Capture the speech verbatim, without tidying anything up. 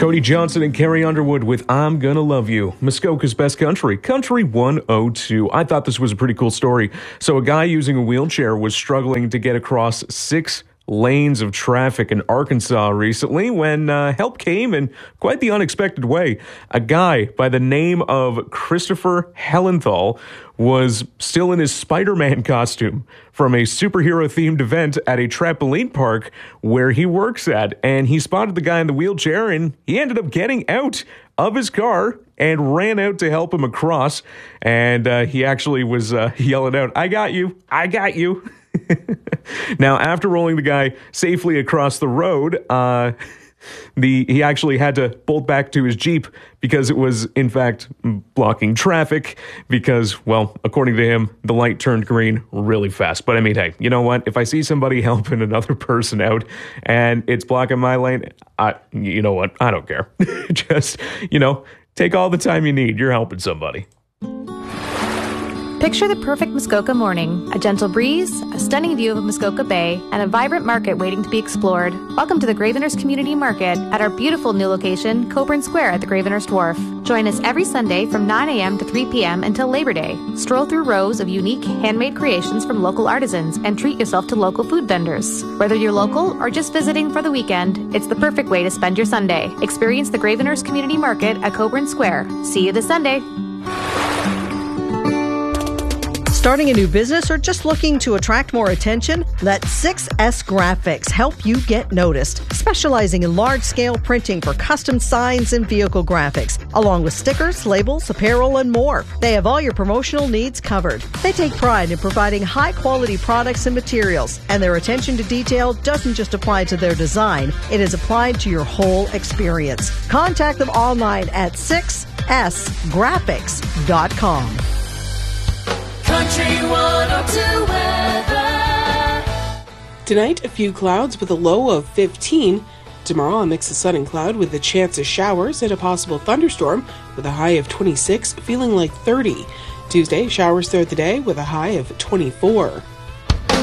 Cody Johnson and Carrie Underwood with I'm Gonna Love You, Muskoka's Best Country, Country one oh two. I thought this was a pretty cool story. So a guy using a wheelchair was struggling to get across six lanes of traffic in Arkansas recently when uh, help came in quite the unexpected way. A guy by the name of Christopher Hellenthal was still in his Spider-Man costume from a superhero-themed event at a trampoline park where he works at, and he spotted the guy in the wheelchair, and he ended up getting out of his car and ran out to help him across, and uh, he actually was uh, yelling out, "I got you, I got you." Now, after rolling the guy safely across the road, uh, the he actually had to bolt back to his Jeep because it was, in fact, blocking traffic because, well, according to him, the light turned green really fast. But I mean, hey, you know what? If I see somebody helping another person out and it's blocking my lane, I, you know what? I don't care. Just, you know, take all the time you need. You're helping somebody. Picture the perfect Muskoka morning. A gentle breeze, a stunning view of Muskoka Bay, and a vibrant market waiting to be explored. Welcome to the Gravenhurst Community Market at our beautiful new location, Coburn Square at the Gravenhurst Wharf. Join us every Sunday from nine a.m. to three p.m. until Labor Day. Stroll through rows of unique handmade creations from local artisans and treat yourself to local food vendors. Whether you're local or just visiting for the weekend, it's the perfect way to spend your Sunday. Experience the Gravenhurst Community Market at Coburn Square. See you this Sunday. Starting a new business or just looking to attract more attention? Let six S Graphics help you get noticed, specializing in large-scale printing for custom signs and vehicle graphics, along with stickers, labels, apparel, and more. They have all your promotional needs covered. They take pride in providing high-quality products and materials, and their attention to detail doesn't just apply to their design, it is applied to your whole experience. Contact them online at six S graphics dot com. Country one oh two weather. Tonight, a few clouds with a low of fifteen. Tomorrow, a mix of sun and cloud with a chance of showers and a possible thunderstorm with a high of twenty-six, feeling like thirty. Tuesday, showers throughout the day with a high of twenty-four.